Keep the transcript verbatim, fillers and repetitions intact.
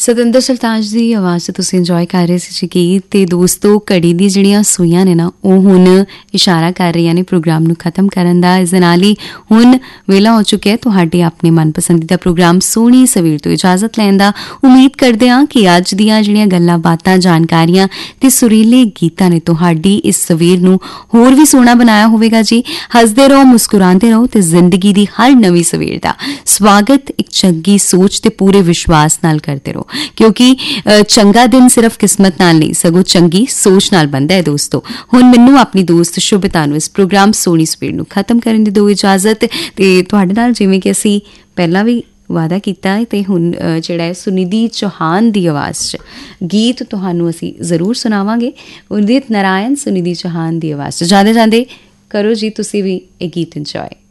ਸਤਿੰਦਰ ਸਰਤਾਜ ਦੀ ਆਵਾਜ਼ 'ਚ ਤੁਸੀਂ ਇੰਜੋਏ ਕਰ ਰਹੇ ਸੀ ਜੀ ਗੀਤ। ਤੇ ਦੋਸਤੋ, ਘੜੀ ਦੀ ਜਿਹੜੀਆਂ ਸੂਈਆਂ ਨੇ ਨਾ, ਉਹ ਹੁਣ ਇਸ਼ਾਰਾ ਕਰ ਰਹੀਆਂ ਨੇ ਪ੍ਰੋਗਰਾਮ ਨੂੰ ਖਤਮ ਕਰਨ ਦਾ। ਇਸ ਦੇ ਨਾਲ ਹੀ ਹੁਣ ਵੇਲਾ ਹੋ ਚੁੱਕਿਆ ਤੁਹਾਡੇ ਆਪਣੇ ਮਨਪਸੰਦੀਦਾ ਪ੍ਰੋਗਰਾਮ ਸੋਹਣੀ ਸਵੇਰ ਤੋਂ ਇਜਾਜ਼ਤ ਲੈਣ ਦਾ। ਉਮੀਦ ਕਰਦੇ ਹਾਂ ਕਿ ਅੱਜ ਦੀਆਂ ਜਿਹੜੀਆਂ ਗੱਲਾਂ ਬਾਤਾਂ, ਜਾਣਕਾਰੀਆਂ ਤੇ ਸੁਰੀਲੇ ਗੀਤਾਂ ਨੇ ਤੁਹਾਡੀ ਇਸ ਸਵੇਰ ਨੂੰ ਹੋਰ ਵੀ ਸੋਹਣਾ ਬਣਾਇਆ ਹੋਵੇਗਾ ਜੀ। ਹੱਸਦੇ ਰਹੋ, ਮੁਸਕਰਾਉਂਦੇ ਰਹੋ ਤੇ ਜ਼ਿੰਦਗੀ ਦੀ ਹਰ ਨਵੀਂ ਸਵੇਰ ਦਾ ਸਵਾਗਤ ਇੱਕ ਚੰਗੀ ਸੋਚ ਤੇ ਪੂਰੇ ਵਿਸ਼ਵਾਸ ਨਾਲ ਕਰਦੇ ਰਹੋ, ਕਿਉਂਕਿ ਚੰਗਾ ਦਿਨ ਸਿਰਫ ਕਿਸਮਤ ਨਾਲ ਨਹੀਂ ਸਗੋਂ ਚੰਗੀ ਸੋਚ ਨਾਲ ਬਣਦਾ ਹੈ। ਦੋਸਤੋ, ਹੁਣ ਮੈਨੂੰ ਆਪਣੀ ਦੋਸਤ ਸ਼ੁਭਤਾ ਨੂੰ ਇਸ ਪ੍ਰੋਗਰਾਮ ਸੋਹਣੀ ਸਵੇਰ ਨੂੰ ਖਤਮ ਕਰਨ ਦੀ ਦਿਓ ਇਜਾਜ਼ਤ। ਤੇ ਤੁਹਾਡੇ ਨਾਲ ਜਿਵੇਂ ਕਿ ਅਸੀਂ ਪਹਿਲਾਂ ਵੀ ਵਾਅਦਾ ਕੀਤਾ ਤੇ ਹੁਣ ਜਿਹੜਾ ਹੈ ਸੁਨਿਧੀ ਚੌਹਾਨ ਦੀ ਆਵਾਜ਼ 'ਚ ਗੀਤ ਤੁਹਾਨੂੰ ਅਸੀਂ ਜ਼ਰੂਰ ਸੁਣਾਵਾਂਗੇ। ਉਦਿਤ ਨਾਰਾਇਣ, ਸੁਨਿਧੀ ਚੌਹਾਨ ਦੀ ਆਵਾਜ਼ 'ਚ। ਜਾਂਦੇ ਜਾਂਦੇ ਕਰੋ ਜੀ ਤੁਸੀਂ ਵੀ ਇਹ ਗੀਤ ਇੰਜੋਏ।